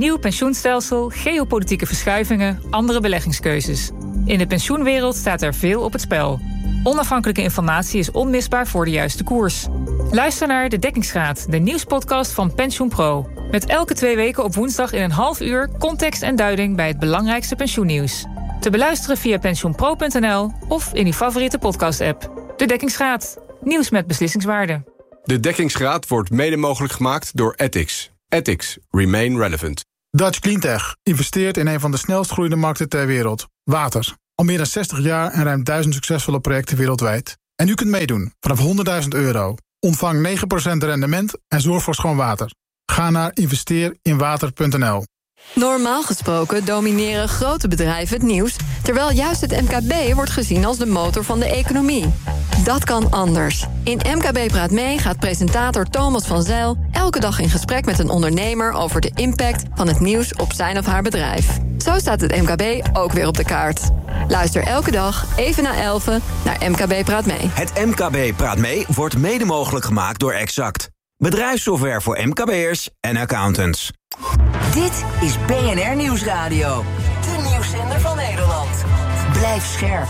nieuw pensioenstelsel, geopolitieke verschuivingen, andere beleggingskeuzes. In de pensioenwereld staat er veel op het spel. Onafhankelijke informatie is onmisbaar voor de juiste koers. Luister naar De Dekkingsgraad, de nieuwspodcast van PensioenPro. Met elke 2 weken op woensdag in een half uur context en duiding bij het belangrijkste pensioennieuws. Te beluisteren via pensioenpro.nl of in uw favoriete podcast-app. De Dekkingsgraad. Nieuws met beslissingswaarde. De Dekkingsgraad wordt mede mogelijk gemaakt door Ethics. Ethics. Remain relevant. Dutch Cleantech investeert in een van de snelst groeiende markten ter wereld. Water. Al meer dan 60 jaar en ruim 1000 succesvolle projecten wereldwijd. En u kunt meedoen vanaf €100.000. Ontvang 9% rendement en zorg voor schoon water. Ga naar investeerinwater.nl. Normaal gesproken domineren grote bedrijven het nieuws, terwijl juist het MKB wordt gezien als de motor van de economie. Dat kan anders. In MKB Praat Mee gaat presentator Thomas van Zijl elke dag in gesprek met een ondernemer over de impact van het nieuws op zijn of haar bedrijf. Zo staat het MKB ook weer op de kaart. Luister elke dag, even na 11, naar MKB Praat Mee. Het MKB Praat Mee wordt mede mogelijk gemaakt door Exact. Bedrijfssoftware voor MKB'ers en accountants. Dit is BNR Nieuwsradio. De nieuwszender van Nederland. Blijf scherp.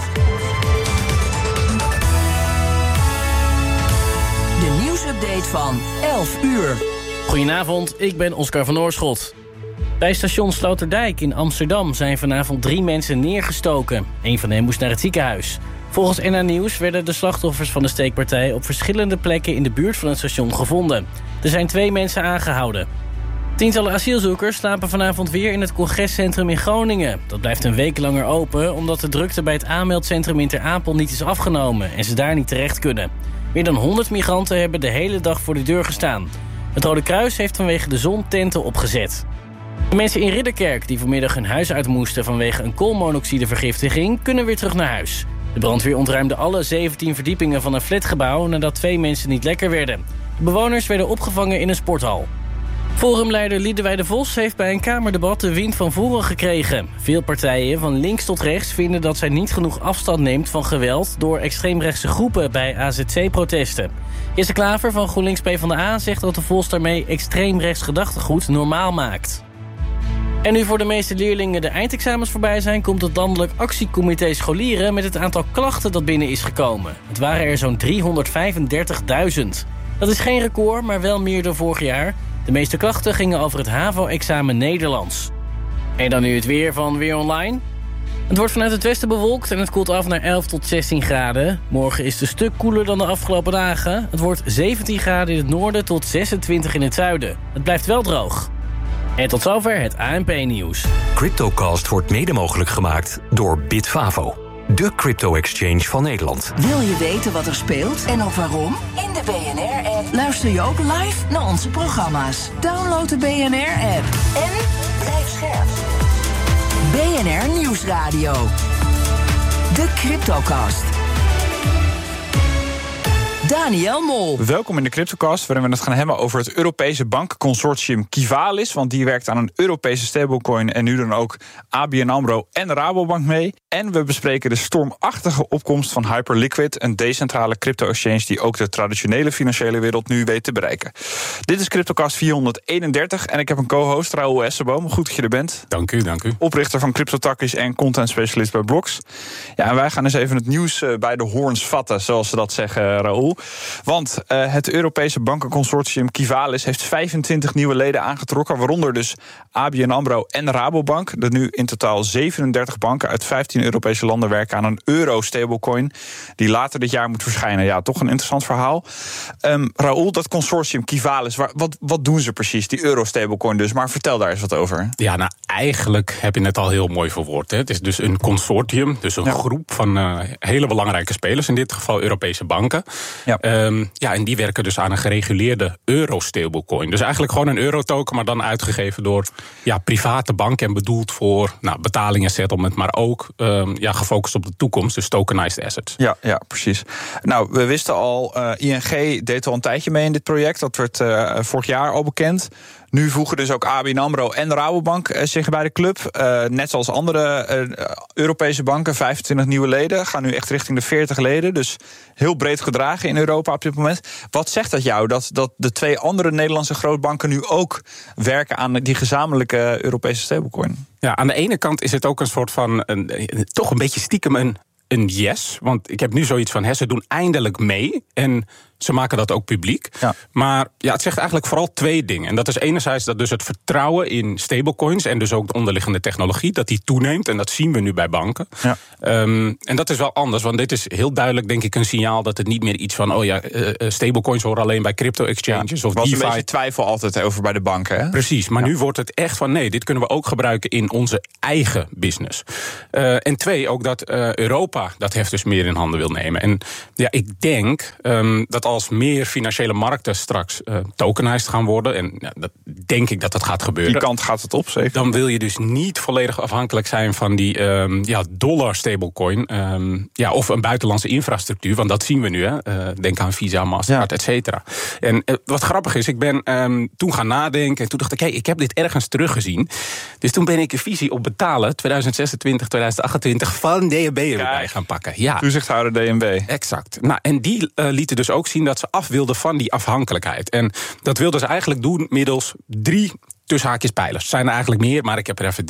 De nieuwsupdate van 11 uur. Goedenavond, ik ben Oscar van Oorschot. Bij station Sloterdijk in Amsterdam zijn vanavond 3 mensen neergestoken. Een van hen moest naar het ziekenhuis. Volgens NA Nieuws werden de slachtoffers van de steekpartij op verschillende plekken in de buurt van het station gevonden. Er zijn 2 mensen aangehouden. Tientallen asielzoekers slapen vanavond weer in het congrescentrum in Groningen. Dat blijft een week langer open omdat de drukte bij het aanmeldcentrum in Ter Apel niet is afgenomen en ze daar niet terecht kunnen. Meer dan 100 migranten hebben de hele dag voor de deur gestaan. Het Rode Kruis heeft vanwege de zon tenten opgezet. De mensen in Ridderkerk die vanmiddag hun huis uit moesten vanwege een koolmonoxidevergiftiging kunnen weer terug naar huis. De brandweer ontruimde alle 17 verdiepingen van een flatgebouw nadat 2 mensen niet lekker werden. De bewoners werden opgevangen in een sporthal. Forumleider Liedewij de Vos heeft bij een Kamerdebat de wind van voren gekregen. Veel partijen, van links tot rechts, vinden dat zij niet genoeg afstand neemt van geweld door extreemrechtse groepen bij AZC-protesten. Jesse Klaver van GroenLinks PvdA zegt dat de Vos daarmee extreemrechts gedachtegoed normaal maakt. En nu voor de meeste leerlingen de eindexamens voorbij zijn, komt het Landelijk Actiecomité Scholieren met het aantal klachten dat binnen is gekomen. Het waren er zo'n 335.000. Dat is geen record, maar wel meer dan vorig jaar. De meeste klachten gingen over het HAVO-examen Nederlands. En dan nu het weer van Weer Online. Het wordt vanuit het westen bewolkt en het koelt af naar 11 tot 16 graden. Morgen is het een stuk koeler dan de afgelopen dagen. Het wordt 17 graden in het noorden tot 26 in het zuiden. Het blijft wel droog. En tot zover het ANP-nieuws. CryptoCast wordt mede mogelijk gemaakt door Bitfavo, de crypto-exchange van Nederland. Wil je weten wat er speelt en ook waarom? In de BNR-app luister je ook live naar onze programma's. Download de BNR-app en blijf scherp. BNR Nieuwsradio. De CryptoCast. Daniel Mol. Welkom in de CryptoCast, waarin we het gaan hebben over het Europese bankenconsortium Kivalis. Want die werkt aan een Europese stablecoin en nu dan ook ABN AMRO en Rabobank mee. En we bespreken de stormachtige opkomst van Hyperliquid, een decentrale crypto-exchange die ook de traditionele financiële wereld nu weet te bereiken. Dit is CryptoCast 431 en ik heb een co-host, Raoul Essenboom. Goed dat je er bent. Dank u, dank u. Oprichter van CryptoTakkies en content specialist bij Blocks. Ja, en wij gaan eens even het nieuws bij de hoorns vatten, zoals ze dat zeggen, Raoul. Want het Europese bankenconsortium Kivalis heeft 25 nieuwe leden aangetrokken, waaronder dus ABN AMRO en Rabobank. Er nu in totaal 37 banken uit 15 Europese landen werken aan een euro-stablecoin die later dit jaar moet verschijnen. Ja, toch een interessant verhaal. Raoul, dat consortium Kivalis, wat doen ze precies, die euro-stablecoin dus? Maar vertel daar eens wat over. Ja, nou eigenlijk heb je net al heel mooi verwoord. Hè? Het is dus een consortium, dus een groep van hele belangrijke spelers, in dit geval Europese banken. Ja. En die werken dus aan een gereguleerde euro-stablecoin. Dus eigenlijk gewoon een eurotoken, maar dan uitgegeven door private banken en bedoeld voor betalingen, settlement, maar ook gefocust op de toekomst, dus tokenized assets. Ja, precies. Nou, we wisten al, ING deed al een tijdje mee in dit project. Dat werd vorig jaar al bekend. Nu voegen dus ook ABN AMRO en Rabobank zich bij de club. Net zoals andere Europese banken, 25 nieuwe leden. Gaan nu echt richting de 40 leden. Dus heel breed gedragen in Europa op dit moment. Wat zegt dat jou? Dat de 2 andere Nederlandse grootbanken nu ook werken aan die gezamenlijke Europese stablecoin? Ja, aan de ene kant is het ook een soort van toch een beetje stiekem een yes. Want ik heb nu zoiets van, ze doen eindelijk mee. En ze maken dat ook publiek. Ja. Maar het zegt eigenlijk vooral 2 dingen. En dat is enerzijds dat dus het vertrouwen in stablecoins en dus ook de onderliggende technologie, dat die toeneemt. En dat zien we nu bij banken. Ja. En dat is wel anders, want dit is heel duidelijk, denk ik, een signaal dat het niet meer iets van, stablecoins horen alleen bij crypto-exchanges of DeFi. Er was een beetje twijfel altijd over bij de banken, hè? Precies, maar nu wordt het echt van, nee, dit kunnen we ook gebruiken in onze eigen business. En 2, ook dat Europa dat heft dus meer in handen wil nemen. En ik denk dat als meer financiële markten straks tokenized gaan worden, en dat denk ik dat gaat gebeuren. Die kant gaat het op, zeker. Dan wil je dus niet volledig afhankelijk zijn van die dollar stablecoin, of een buitenlandse infrastructuur, want dat zien we nu. Denk aan Visa, Mastercard, et cetera. En wat grappig is, ik ben toen gaan nadenken en toen dacht ik, ik heb dit ergens teruggezien. Dus toen ben ik een visie op betalen 2026, 2028 van DNB erbij gaan pakken. Ja. Toezichthouder DNB. Exact. Nou, en die lieten dus ook zien dat ze af wilden van die afhankelijkheid. En dat wilden ze eigenlijk doen middels 3 tussen haakjes pijlers. Het zijn er eigenlijk meer, maar ik heb er even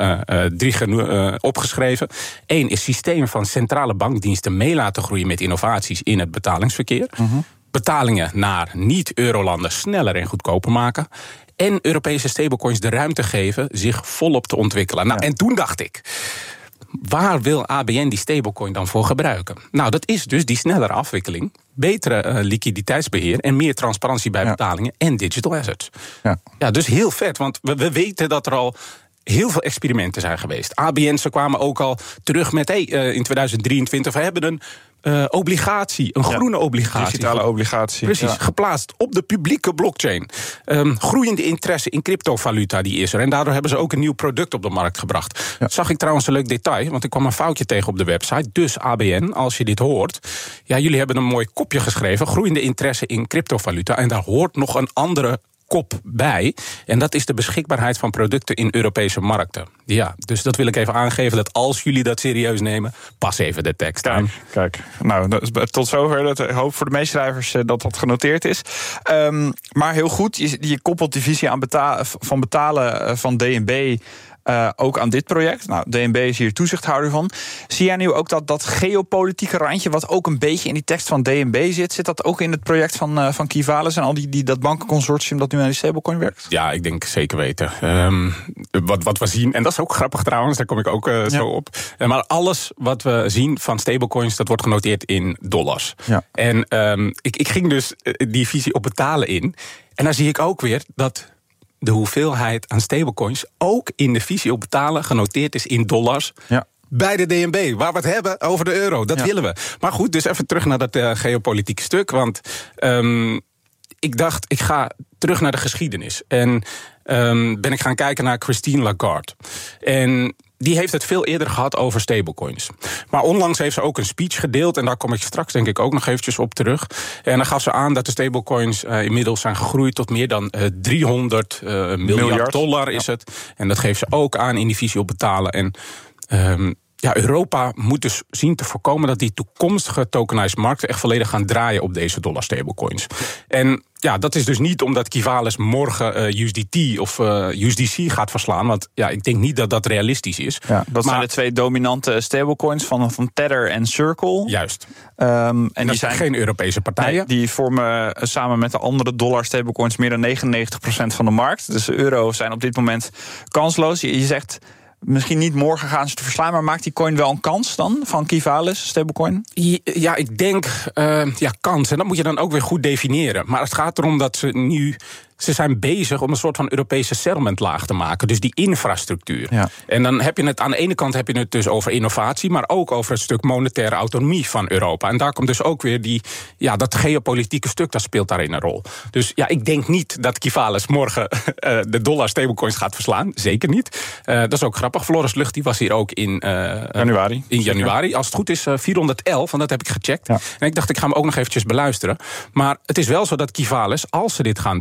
3 opgeschreven. 1 is systeem van centrale bankdiensten mee laten groeien met innovaties in het betalingsverkeer. Mm-hmm. Betalingen naar niet-eurolanden sneller en goedkoper maken. En Europese stablecoins de ruimte geven zich volop te ontwikkelen. Nou, en toen dacht ik, waar wil ABN die stablecoin dan voor gebruiken? Nou, dat is dus die snellere afwikkeling, betere liquiditeitsbeheer en meer transparantie bij betalingen en digital assets. Ja, dus heel vet, want we weten dat er al heel veel experimenten zijn geweest. ABN, ze kwamen ook al terug met, in 2023, we hebben een obligatie, een groene obligatie. Digitale obligatie. Precies, geplaatst op de publieke blockchain. Groeiende interesse in cryptovaluta, die is er. En daardoor hebben ze ook een nieuw product op de markt gebracht. Ja. Zag ik trouwens een leuk detail, want ik kwam een foutje tegen op de website. Dus ABN, als je dit hoort, jullie hebben een mooi kopje geschreven, groeiende interesse in cryptovaluta. En daar hoort nog een andere kop bij. En dat is de beschikbaarheid van producten in Europese markten. Ja, dus dat wil ik even aangeven, dat als jullie dat serieus nemen, pas even de tekst aan. Kijk. Nou, tot zover. Ik hoop voor de meeschrijvers dat genoteerd is. Maar heel goed, je koppelt die visie aan betalen van DNB ook aan dit project. Nou, DNB is hier toezichthouder van. Zie jij nu ook dat geopolitieke randje, wat ook een beetje in die tekst van DNB zit dat ook in het project van Quivalis en al dat bankenconsortium dat nu aan die stablecoin werkt? Ja, ik denk zeker weten. Wat we zien, en dat is ook grappig trouwens, daar kom ik ook zo op. Maar alles wat we zien van stablecoins, dat wordt genoteerd in dollars. Ja. En ik ging dus die visie op betalen in. En daar zie ik ook weer dat de hoeveelheid aan stablecoins ook in de visie op betalen genoteerd is in dollars. Ja. Bij de DNB, waar we het hebben over de euro. Dat willen we. Maar goed, dus even terug naar dat geopolitieke stuk. Want ik dacht, ik ga terug naar de geschiedenis. En ben ik gaan kijken naar Christine Lagarde. En die heeft het veel eerder gehad over stablecoins. Maar onlangs heeft ze ook een speech gedeeld, en daar kom ik straks denk ik ook nog eventjes op terug. En dan gaf ze aan dat de stablecoins inmiddels zijn gegroeid tot meer dan 300 miljard dollar is het. En dat geeft ze ook aan in die visie op betalen. En Europa moet dus zien te voorkomen dat die toekomstige tokenized markten echt volledig gaan draaien op deze dollar stablecoins. En dat is dus niet omdat Quivalis morgen USDT of USDC gaat verslaan, want ik denk niet dat dat realistisch is. Ja, dat zijn de 2 dominante stablecoins van Tether en Circle. Juist. En die zijn geen Europese partijen. Nee, die vormen samen met de andere dollar stablecoins meer dan 99% van de markt. Dus de euro zijn op dit moment kansloos. Je zegt, misschien niet morgen gaan ze te verslaan, maar maakt die coin wel een kans dan van Quivalis, stablecoin? Ja, ik denk kans. En dat moet je dan ook weer goed definiëren. Maar het gaat erom dat ze zijn bezig om een soort van Europese settlementlaag te maken. Dus die infrastructuur. Ja. En dan heb je het aan de ene kant dus over innovatie, maar ook over het stuk monetaire autonomie van Europa. En daar komt dus ook weer dat geopolitieke stuk, dat speelt daarin een rol. Dus ik denk niet dat Quivalis morgen de dollar stablecoins gaat verslaan. Zeker niet. Dat is ook grappig. Floris Lucht, die was hier ook in januari. Als het goed is 411, want dat heb ik gecheckt. Ja. En ik dacht, ik ga hem ook nog eventjes beluisteren. Maar het is wel zo dat Quivalis, als ze dit gaan doen, dat ze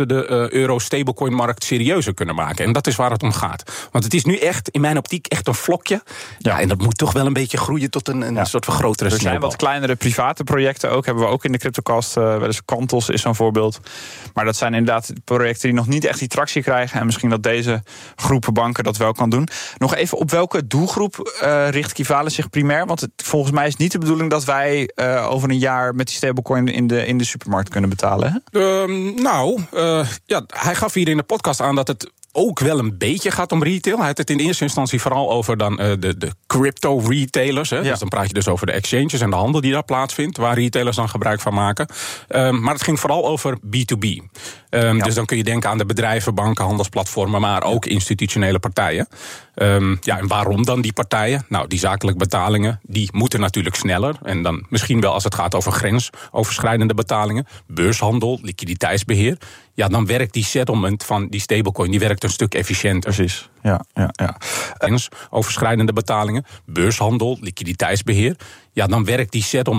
we de euro-stablecoin-markt serieuzer kunnen maken. En dat is waar het om gaat. Want het is nu echt, in mijn optiek, echt een vlokje. Ja, en dat moet toch wel een beetje groeien tot een soort van grotere sneeuwbal. Er zijn wat kleinere private projecten ook. Hebben we ook in de CryptoCast. Wel eens Kantos is zo'n voorbeeld. Maar dat zijn inderdaad projecten die nog niet echt die tractie krijgen. En misschien dat deze groepen banken dat wel kan doen. Nog even, op welke doelgroep richt Qivalis zich primair? Want volgens mij is het niet de bedoeling dat wij over een jaar met die stablecoin in de supermarkt kunnen betalen. Hè? Hij gaf hier in de podcast aan dat het ook wel een beetje gaat om retail. Hij had het in eerste instantie vooral over dan de crypto-retailers. Hè. Ja. Dus dan praat je dus over de exchanges en de handel die daar plaatsvindt, waar retailers dan gebruik van maken. Maar het ging vooral over B2B. Dus dan kun je denken aan de bedrijven, banken, handelsplatformen, maar ook institutionele partijen. En waarom dan die partijen? Nou, die zakelijke betalingen, die moeten natuurlijk sneller. En dan misschien wel als het gaat over grensoverschrijdende betalingen, beurshandel, liquiditeitsbeheer. Ja, dan werkt die settlement van die stablecoin, die werkt een stuk efficiënter. Precies, ja. Grensoverschrijdende betalingen, beurshandel, liquiditeitsbeheer. Ja, dan werkt die settlement